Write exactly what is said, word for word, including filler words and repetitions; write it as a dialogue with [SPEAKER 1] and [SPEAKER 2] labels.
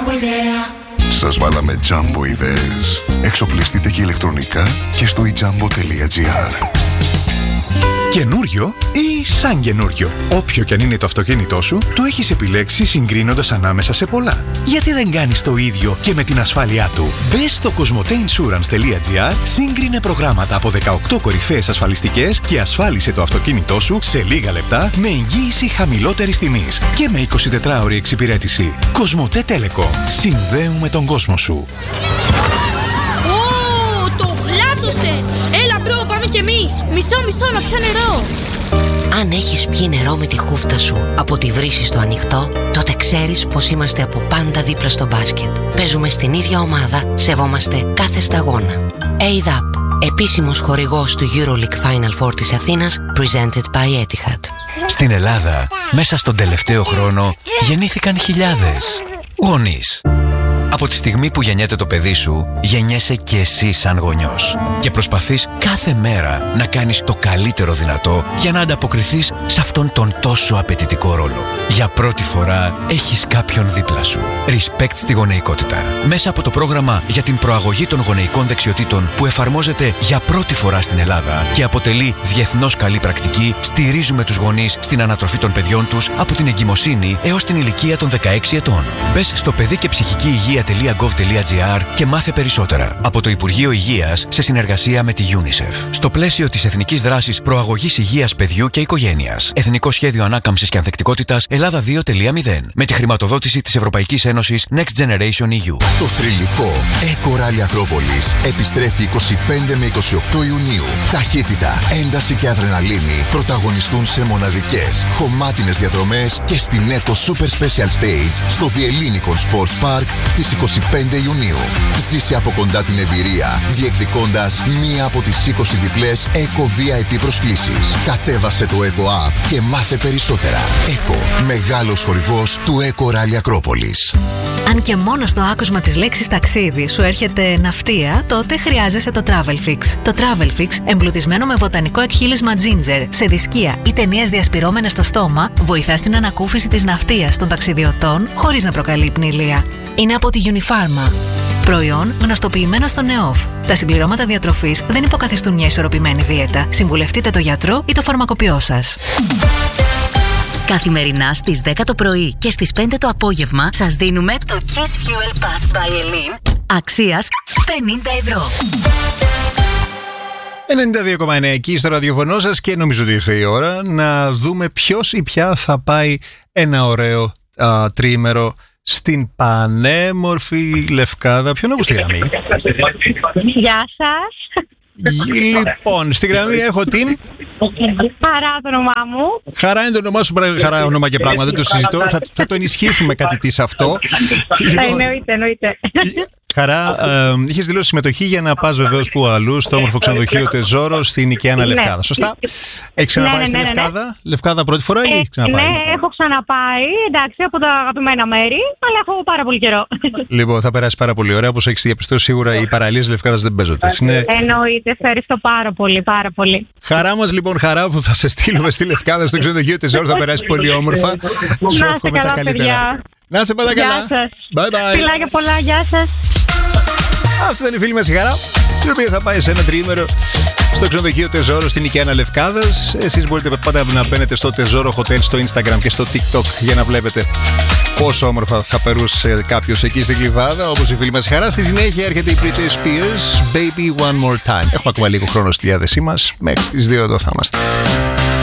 [SPEAKER 1] Σας βάλαμε Jumbo ιδέες. Εξοπλιστείτε και ηλεκτρονικά και στο e jumbo τελεία gr.
[SPEAKER 2] Καινούριο ή σαν καινούριο. Όποιο κι αν είναι το αυτοκίνητό σου, το έχεις επιλέξει συγκρίνοντας ανάμεσα σε πολλά. Γιατί δεν κάνεις το ίδιο και με την ασφάλειά του? Μπες στο κοσμοτέινσουρανς τελεία gr, σύγκρινε προγράμματα από δεκαοκτώ κορυφαίες ασφαλιστικές και ασφάλισε το αυτοκίνητό σου σε λίγα λεπτά με εγγύηση χαμηλότερης τιμής και με εικοσιτετράωρη εξυπηρέτηση. Κοσμοτέ Telecom. Συνδέουμε τον κόσμο σου.
[SPEAKER 3] Ω, το γλάτσωσε! Έλα μπρο, πάμε κι εμείς! Μισό, μισό, να πιω νερό!
[SPEAKER 4] Αν έχεις πιει νερό με τη χούφτα σου από τη βρύση στο ανοιχτό, τότε ξέρεις πως είμαστε από πάντα δίπλα στο μπάσκετ. Παίζουμε στην ίδια ομάδα, σεβόμαστε κάθε σταγόνα. έι ντι έι πι, επίσημος χορηγός του EuroLeague Final Four της Αθήνας, presented by Etihad.
[SPEAKER 5] Στην Ελλάδα, μέσα στον τελευταίο χρόνο, γεννήθηκαν χιλιάδες γονείς. Από τη στιγμή που γεννιέται το παιδί σου, γεννιέσαι και εσύ σαν γονιός. Και προσπαθείς κάθε μέρα να κάνεις το καλύτερο δυνατό για να ανταποκριθείς σε αυτόν τον τόσο απαιτητικό ρόλο. Για πρώτη φορά έχεις κάποιον δίπλα σου. Respect στη γονεϊκότητα. Μέσα από το πρόγραμμα για την προαγωγή των γονεϊκών δεξιοτήτων που εφαρμόζεται για πρώτη φορά στην Ελλάδα και αποτελεί διεθνώς καλή πρακτική, στηρίζουμε τους γονείς στην ανατροφή των παιδιών τους από την εγκυμοσύνη έως την ηλικία των δεκαέξι ετών. Μπες στο παιδί και ψυχική υγεία τελεία γκοβ τελεία gr και μάθε περισσότερα. Από το Υπουργείο Υγείας σε συνεργασία με τη UNICEF. Στο πλαίσιο της Εθνικής Δράσης Προαγωγής Υγείας Παιδιού και Οικογένειας. Εθνικό Σχέδιο Ανάκαμψης και Ανθεκτικότητας Ελλάδα δύο τελεία μηδέν. Με τη χρηματοδότηση της Ευρωπαϊκής Ένωσης Next Generation ι γιου.
[SPEAKER 1] Το θρυλικό Eco Rally Acropolis επιστρέφει είκοσι πέντε με είκοσι οκτώ Ιουνίου. Ταχύτητα, ένταση και αδρεναλίνη πρωταγωνιστούν σε μοναδικές, χωμάτινες διαδρομές και στην Eco Super Special Stage στο Διελλήνικον Sports Park στις είκοσι πέντε Ιουνίου. Ζήσε από κοντά την εμπειρία, διεκδικώντας μία από τις είκοσι διπλές Eco βι άι πι προσκλήσεις. Κατέβασε το Eco App και μάθε περισσότερα. Eco, μεγάλος χορηγός του Eco Rally Acropolis.
[SPEAKER 6] Αν και μόνο στο άκουσμα της λέξης ταξίδι σου έρχεται ναυτία, τότε χρειάζεσαι το Travelfix. Το Travelfix, εμπλουτισμένο με βοτανικό εκχύλισμα ginger, σε δισκία ή ταινίες διασπυρώμενες στο στόμα, βοηθά στην ανακούφιση της ναυτίας των ταξιδιωτών χωρίς να προκαλεί πνηλεία. Είναι από τη Unifarma. Προϊόν γνωστοποιημένο στο ΝΕΟΦ. Τα συμπληρώματα διατροφής δεν υποκαθιστούν μια ισορροπημένη δίαιτα. Συμβουλευτείτε το γιατρό ή το φαρμακοποιό σας.
[SPEAKER 7] Καθημερινά στις δέκα το πρωί και στις πέντε το απόγευμα σας δίνουμε το Kiss Fuel Pass by Elin αξίας πενήντα ευρώ.
[SPEAKER 2] ενενήντα δύο κόμμα εννέα εκεί στο ραδιοφωνό σας και νομίζω ότι ήρθε η ώρα να δούμε ποιος ή ποια θα πάει ένα ωραίο α, τριήμερο στην πανέμορφη Λευκάδα. Ποιον έχω στη γραμμή?
[SPEAKER 8] Γεια σας.
[SPEAKER 2] Λοιπόν, στη γραμμή έχω την
[SPEAKER 8] Χαρά το όνομά μου.
[SPEAKER 2] Χαρά είναι το όνομά σου, χαρά όνομα και πράγμα, δεν το συζητώ. Θα, θα το ενισχύσουμε κάτι τι αυτό.
[SPEAKER 8] Εννοείται, εννοείται.
[SPEAKER 2] Χαρά, ε, είχες δηλώσει συμμετοχή για να πας βεβαίως που αλλού, στο όμορφο ξενοδοχείο Τεζόρο στην Οικαίανα Λευκάδα. Σωστά. Έχεις ξαναπάει
[SPEAKER 8] ναι,
[SPEAKER 2] στη
[SPEAKER 8] ναι, ναι,
[SPEAKER 2] Λευκάδα?
[SPEAKER 8] ναι.
[SPEAKER 2] Λευκάδα πρώτη φορά ή
[SPEAKER 8] Ε,
[SPEAKER 2] έχεις ξαναπάει?
[SPEAKER 8] Ναι, έχω ξαναπάει, εντάξει, από τα αγαπημένα μέρη, αλλά έχω πάρα πολύ καιρό.
[SPEAKER 2] Λοιπόν, θα περάσει πάρα πολύ ωραία. Όπως έχεις διαπιστώσει, σίγουρα οι παραλίες Λευκάδας δεν παίζονται. Είναι...
[SPEAKER 8] Εννοείται, ευχαριστώ πάρα πολύ, πάρα πολύ.
[SPEAKER 2] Χαρά μας λοιπόν, χαρά που θα σε στείλουμε στη Λευκάδα, στο ξενοδοχείο Τεζόρο. Θα περάσει πολύ όμορφα. Σου εύχομαι τα καλύτερα. Να είσαι πάντα καλά.
[SPEAKER 8] Γεια σας.
[SPEAKER 2] Bye bye.
[SPEAKER 8] Φιλάκια πολλά, γεια σας.
[SPEAKER 2] Αυτή ήταν η φίλη μας η Χαρά, η οποία θα πάει σε ένα τριήμερο στο ξενοδοχείο Τεζόρο στην Οικαίανα Λευκάδας. Εσείς μπορείτε πάντα να μπαίνετε στο Τεζόρο Hotel στο Instagram και στο TikTok για να βλέπετε πόσο όμορφα θα περούσε κάποιος εκεί στην Κλιβάδα, όπως η φίλη μας η Χαρά. Στη συνέχεια έρχεται η Britney Spears, Baby One More Time. Έχουμε ακόμα λίγο χρόνο στη διάθεσή μας. Μέχρι τις δύο εδώ θα είμαστε.